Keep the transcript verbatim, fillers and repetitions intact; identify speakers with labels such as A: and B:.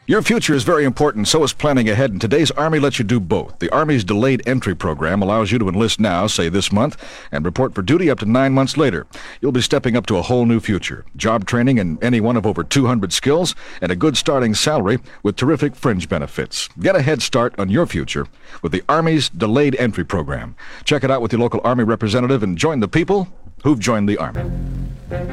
A: Your future is very important, so is planning ahead, and today's Army lets you do both. The Army's Delayed Entry Program allows you to enlist now, say this month, and report for duty up to nine months later. You'll be stepping up to a whole new future. Job training in any one of over two hundred skills, and a good starting salary with terrific fringe benefits. Get a head start on your future with the Army's Delayed Entry Program. Check it out with your local Army representative and join the people who've joined the Army.